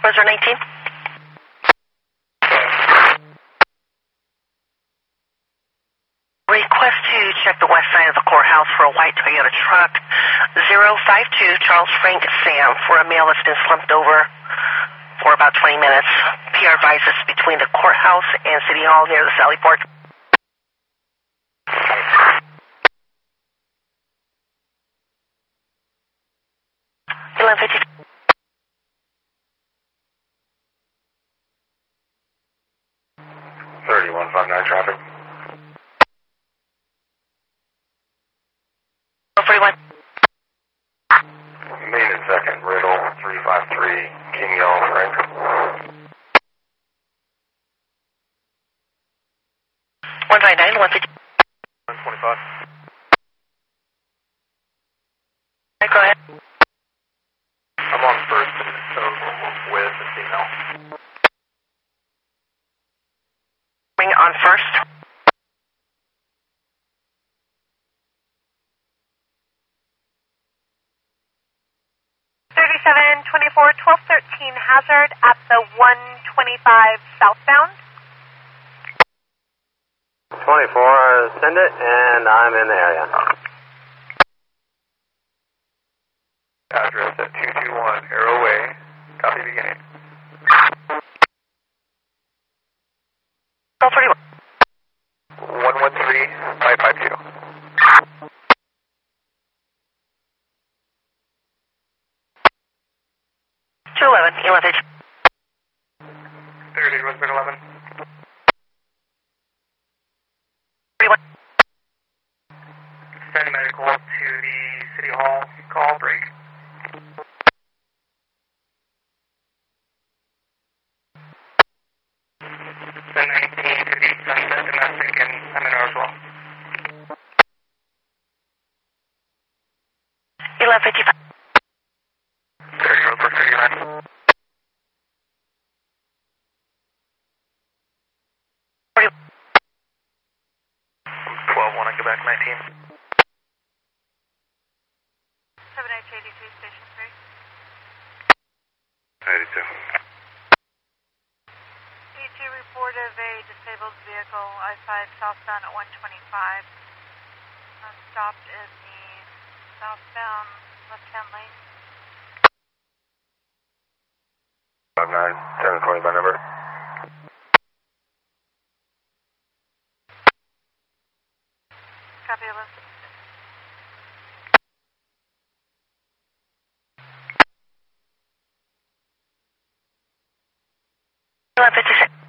Roger 19. Request to check the west side of the courthouse for a white Toyota truck. 052 Charles Frank Sam for a male that's been slumped over for about 20 minutes. PR advises between the courthouse and City Hall near the Sally Port. 1150. 3159 traffic. 41. Main and second, Riddle, 353, King Yellow, Frank. 159, 150. 125. Go ahead. I'm on first, so with the female. Ring on first. Thirty-seven 24 1213 Hazard at the 125 southbound. 24, send it, and I'm in the area. Address at 221 Arrow Way. Copy beginning. 41. 113552. 211, 11. 30 Rosemead 11. 41. Send medical to the City Hall. Call break. Send 19 to the Sunset Domestic and I'm in Roswell. 1155. 30 Rosemead 39. 40. 12 want to go back 19. 7882 Station 3. 82. D2 report of a disabled vehicle I-5 southbound at 125. Stopped in the southbound left-hand lane. 59 720 by number. Copy 11. 1156.